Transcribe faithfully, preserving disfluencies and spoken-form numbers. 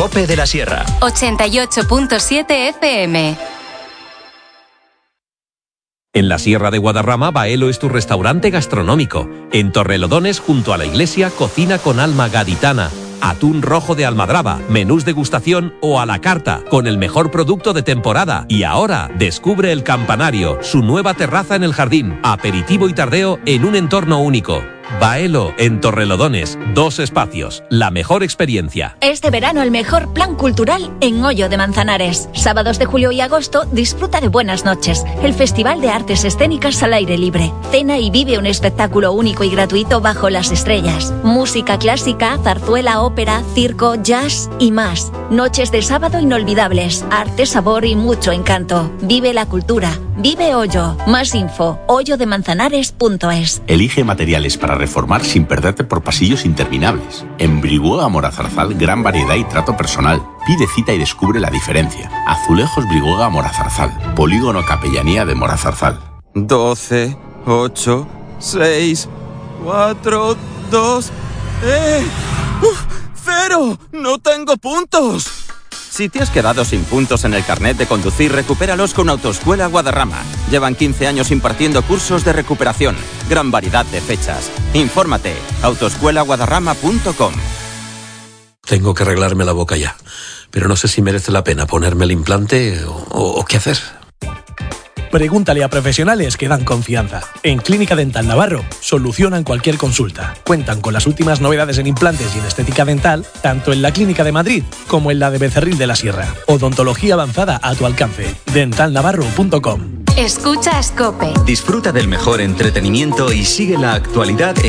COPE de la Sierra. ochenta y ocho punto siete F M. En la Sierra de Guadarrama, Baelo es tu restaurante gastronómico. En Torrelodones, junto a la iglesia, cocina con alma gaditana. Atún rojo de almadraba, menús degustación o a la carta, con el mejor producto de temporada. Y ahora, descubre el Campanario, su nueva terraza en el jardín, aperitivo y tardeo en un entorno único. Baelo, en Torrelodones, dos espacios, la mejor experiencia. Este verano el mejor plan cultural en Hoyo de Manzanares. Sábados de julio y agosto disfruta de Buenas Noches, el Festival de Artes Escénicas al aire libre. Cena y vive un espectáculo único y gratuito bajo las estrellas. Música clásica, zarzuela, ópera, circo, jazz y más. Noches de sábado inolvidables, arte, sabor y mucho encanto. Vive la cultura. Vive Hoyo. Más info, hoyo de manzanares punto es. Elige materiales para reformar sin perderte por pasillos interminables. En Brihuega Morazarzal, gran variedad y trato personal. Pide cita y descubre la diferencia. Azulejos Brihuega Morazarzal. Polígono Capellanía de Morazarzal. doce, ocho, seis, cuatro, dos... ¡Eh! ¡Uf! ¡Cero! ¡No tengo puntos! Si te has quedado sin puntos en el carnet de conducir, recupéralos con Autoescuela Guadarrama. Llevan quince años impartiendo cursos de recuperación. Gran variedad de fechas. Infórmate. autoescuela guadarrama punto com. Tengo que arreglarme la boca ya, pero no sé si merece la pena ponerme el implante o, o, o qué hacer. Pregúntale a profesionales que dan confianza. En Clínica Dental Navarro solucionan cualquier consulta. Cuentan con las últimas novedades en implantes y en estética dental, tanto en la Clínica de Madrid como en la de Becerril de la Sierra. Odontología avanzada a tu alcance. dental navarro punto com. Escucha COPE. Disfruta del mejor entretenimiento y sigue la actualidad en